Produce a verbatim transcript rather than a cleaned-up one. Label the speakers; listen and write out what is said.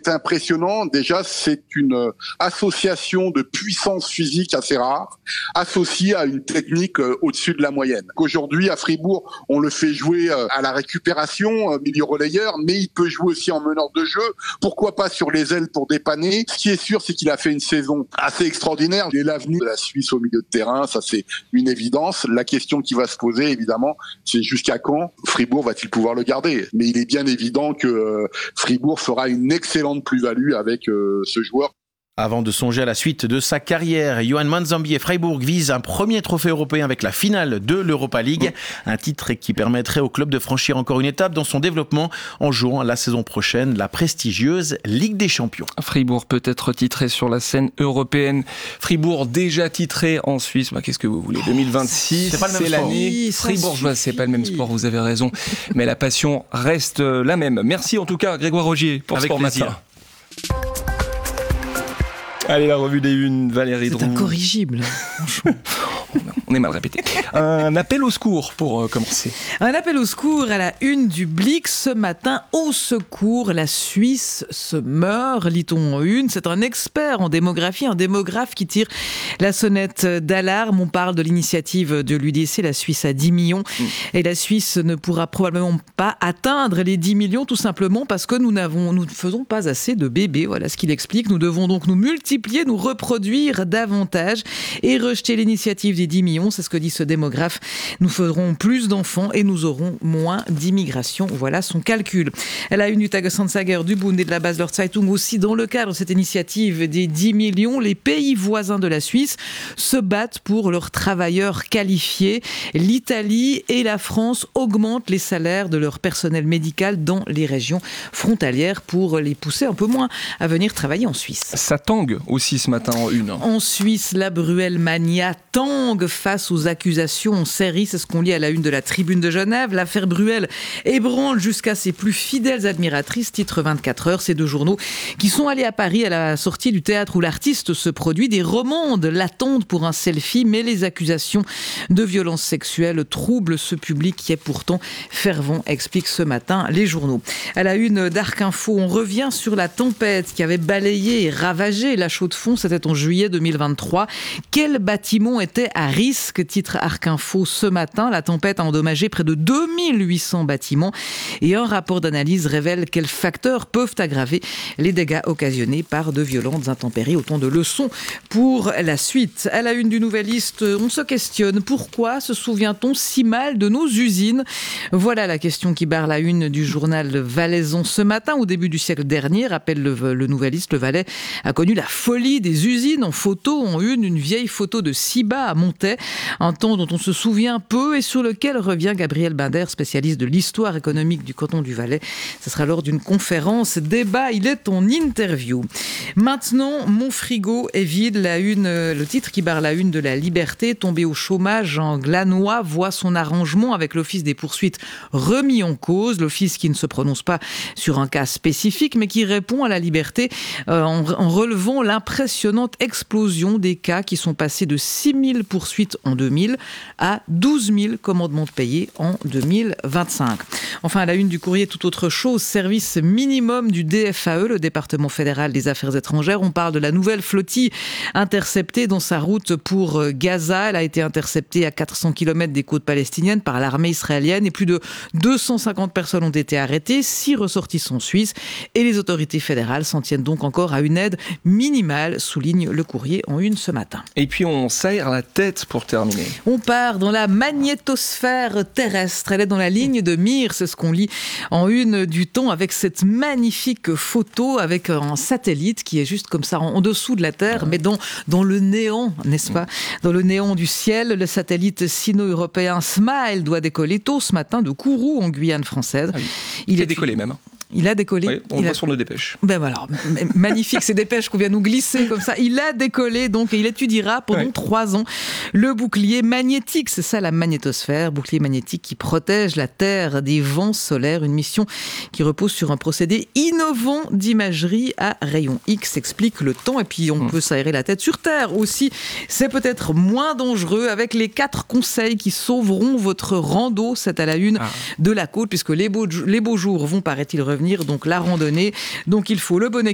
Speaker 1: est impressionnant, déjà, c'est une association de puissance physique assez rare, associée à une technique au-dessus de la moyenne. Aujourd'hui, à Fribourg, on le fait jouer à la récupération, milieu relayeur, mais il peut jouer aussi en meneur de jeu. Pourquoi pas sur les ailes pour dépanner? Ce qui est sûr, c'est qu'il a fait une saison assez extraordinaire. Il est l'avenir de la Suisse au milieu de terrain, ça c'est une évidence. La question qui va se poser, évidemment, c'est jusqu'à quand Fribourg va-t-il pouvoir le garder? Mais il est bien évident que Fribourg fera une excellente plus-value avec euh, ce joueur.
Speaker 2: Avant de songer à la suite de sa carrière, Yoann Manzambi et Freiburg visent un premier trophée européen avec la finale de l'Europa League. Un titre qui permettrait au club de franchir encore une étape dans son développement en jouant la saison prochaine la prestigieuse Ligue des Champions.
Speaker 3: Fribourg peut être titré sur la scène européenne. Fribourg déjà titré en Suisse. Bah, qu'est-ce que vous voulez? deux mille vingt-six, c'est, pas le même c'est l'année. Fribourgeois, c'est pas le même sport, vous avez raison. Mais la passion reste la même. Merci en tout cas Grégoire Rogier pour
Speaker 2: avec
Speaker 3: Sport
Speaker 2: plaisir.
Speaker 3: Matin. Allez, la revue des Unes, Valérie Drouin.
Speaker 4: C'est incorrigible, franchement.
Speaker 3: On est mal répété. Un appel au secours pour euh, commencer.
Speaker 4: Un appel au secours à la une du Blick ce matin. Au secours, la Suisse se meurt, lit-on en une. C'est un expert en démographie, un démographe qui tire la sonnette d'alarme. On parle de l'initiative de l'U D C, la Suisse à dix millions. Mmh. Et la Suisse ne pourra probablement pas atteindre les dix millions, tout simplement parce que nous n'avons, nous ne faisons pas assez de bébés. Voilà ce qu'il explique. Nous devons donc nous multiplier, nous reproduire davantage et rejeter l'initiative des dix millions. C'est ce que dit ce démographe. Nous ferons plus d'enfants et nous aurons moins d'immigration. Voilà son calcul. Elle a une du Tagesanzeiger, du Bund et de la Basler Zeitung aussi. Dans le cadre de cette initiative des dix millions, les pays voisins de la Suisse se battent pour leurs travailleurs qualifiés. L'Italie et la France augmentent les salaires de leur personnel médical dans les régions frontalières pour les pousser un peu moins à venir travailler en Suisse.
Speaker 3: Ça tangue aussi ce matin en une.
Speaker 4: En Suisse, la Bruelle Mania tangue face aux accusations en série. C'est ce qu'on lit à la une de la Tribune de Genève. L'affaire Bruelle ébranle jusqu'à ses plus fidèles admiratrices, titre vingt-quatre heures. Ces deux journaux qui sont allés à Paris à la sortie du théâtre où l'artiste se produit. Des romandes l'attendent pour un selfie, mais les accusations de violences sexuelles troublent ce public qui est pourtant fervent, explique ce matin les journaux. À la une d'Arc Info, on revient sur la tempête qui avait balayé et ravagé la Chaux-de-Fonds. C'était en juillet deux mille vingt-trois. Quel bâtiment était à risque, titre Arc Info ce matin. La tempête a endommagé près de deux mille huit cents bâtiments et un rapport d'analyse révèle quels facteurs peuvent aggraver les dégâts occasionnés par de violentes intempéries. Autant de leçons pour la suite. À la une du Nouvelliste, on se questionne. Pourquoi se souvient-on si mal de nos usines? Voilà la question qui barre la une du journal Valaisan ce matin. Au début du siècle dernier, rappelle le, le Nouvelliste, le Valais a connu la folie des usines. En photo, en une, une vieille photo de Ciba à Montaix. Un temps dont on se souvient peu et sur lequel revient Gabriel Binder, spécialiste de l'histoire économique du canton du Valais. Ce sera lors d'une conférence débat. Il est en interview. Maintenant, mon frigo est vide. La une, le titre qui barre la une de La Liberté. Tombé au chômage, Jean Glanois voit son arrangement avec l'Office des poursuites remis en cause. L'Office qui ne se prononce pas sur un cas spécifique, mais qui répond à La Liberté euh, en, en relevant l'impressionnante explosion des cas qui sont passés de six mille poursuites en deux mille à douze mille commandements payés en deux mille vingt-cinq. Enfin, à la une du Courrier, tout autre chose, service minimum du D F A E, le département fédéral des affaires étrangères. On parle de la nouvelle flottille interceptée dans sa route pour Gaza. Elle a été interceptée à quatre cents kilomètres des côtes palestiniennes par l'armée israélienne et plus de deux cent cinquante personnes ont été arrêtées, six ressortissants suisses et les autorités fédérales s'en tiennent donc encore à une aide minimale, souligne le Courrier en une ce matin.
Speaker 3: Et puis on s'aère la tête pour terminer.
Speaker 4: On part dans la magnétosphère terrestre. Elle est dans la ligne de mire, c'est ce qu'on lit en une du Temps avec cette magnifique photo avec un satellite qui est juste comme ça en dessous de la Terre, mais dans, dans le néant, n'est-ce pas? Dans le néant du ciel, le satellite sino-européen Smile doit décoller tôt ce matin de Kourou en Guyane française.
Speaker 3: Ah oui. Il, Il est décollé même.
Speaker 4: Il a décollé.
Speaker 3: Oui, on
Speaker 4: il
Speaker 3: voit
Speaker 4: a...
Speaker 3: sur nos dépêches.
Speaker 4: Ben voilà, magnifique ces dépêches qu'on vient nous glisser comme ça. Il a décollé donc et il étudiera pendant ouais. trois ans le bouclier magnétique. C'est ça la magnétosphère, bouclier magnétique qui protège la Terre des vents solaires. Une mission qui repose sur un procédé innovant d'imagerie à rayon X, explique le Temps. Et puis on mmh. peut s'aérer la tête sur Terre aussi. C'est peut-être moins dangereux avec les quatre conseils qui sauveront votre rando. C'est à la une ah. de la côte puisque les beaux, les beaux jours vont, paraît-il, revenir. Donc la randonnée, donc il faut le bon